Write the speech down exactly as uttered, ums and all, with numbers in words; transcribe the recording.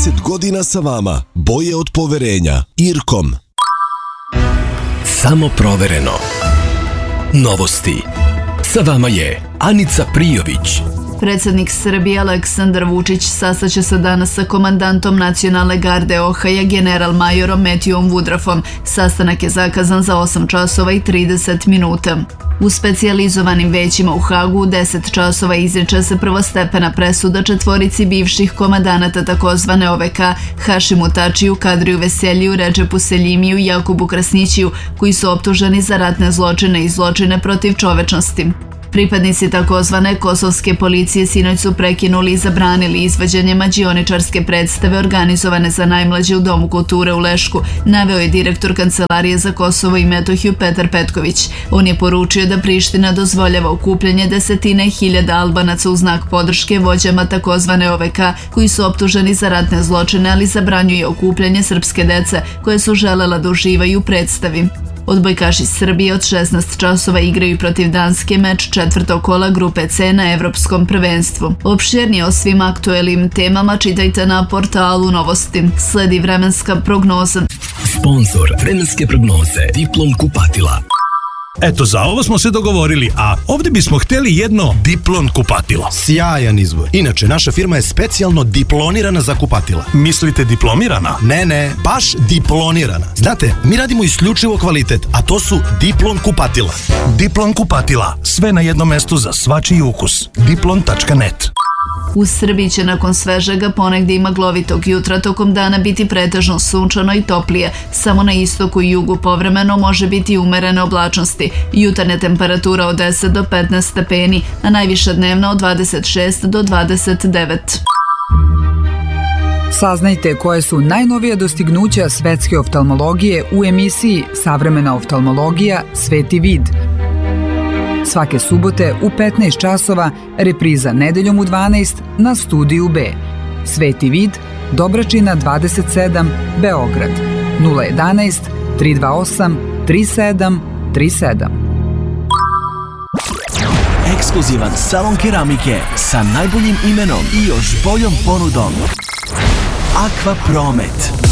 trideset godina sa vama. Boje od poverenja. Irkom. Samo provereno. Novosti. Sa vama je Anica Prijović. Predsednik Srbije Aleksandar Vučić sastaće se danas sa komandantom Nacionalne garde Ohaja general-majorom Metijom Vudrafom. Sastanak je zakazan za osam časova i trideset minuta. U specijalizovanim većima u Hagu u deset časova izriče se prvostepena presuda četvorici bivših komandanata takozvane O V K, Hašimu Tačiju, Kadriju Veseljiju, Redžepu Seljimiju i Jakubu Krasnićiju, koji su optuženi za ratne zločine i zločine protiv čovečnosti. Pripadnici takozvane kosovske policije sinoć su prekinuli i zabranili izvođenje mađioničarske predstave organizovane za najmlađe u Domu kulture u Lešku, naveo je direktor Kancelarije za Kosovo i Metohiju Petar Petković. On je poručio da Priština dozvoljava okupljanje desetine hiljada Albanaca u znak podrške vođama takozvane O V K, koji su optuženi za ratne zločine, ali zabranjuje okupljanje srpske dece koje su želela da uživaju u predstavi. Odbojkaši Srbije od šesnaest časova igraju protiv Danske meč četvrtog kola grupe C na Evropskom prvenstvu. Opširnije o svim aktuelnim temama čitajte na portalu Novosti. Sledi vremenska prognoza. Sponzor vremenske prognoze Diplom kupatila. Eto, za ovo smo se dogovorili, a ovdje bismo htjeli jedno Diplon kupatilo. Sjajan izbor. Inače, naša firma je specijalno diplonirana za kupatila. Mislite diplomirana? Ne, ne, baš diplonirana. Znate, mi radimo isključivo kvalitet, a to su Diplon kupatila. Diplon kupatila. Sve na jednom mestu za svačiji ukus. diplon tačka net. U Srbiji će nakon svežega ponegdje i maglovitog jutra tokom dana biti pretežno sunčano i toplije. Samo na istoku i jugu povremeno može biti umerene oblačnosti. Jutarnja temperatura od deset do petnaest stepeni, a najviša dnevna od dvadeset šest do dvadeset devet. Saznajte koje su najnovija dostignuća svetske oftalmologije u emisiji Savremena oftalmologija Sveti vid. Svake subote u petnaest časova, repriza nedeljom u dvanaest na Studiju B. Sveti vid, Dobračina dvadeset sedam, Beograd. nula jedanaest, tri dva osam, tri sedam tri sedam. Ekskluzivan salon keramike sa najboljim imenom i još boljom ponudom. Aqua Promet.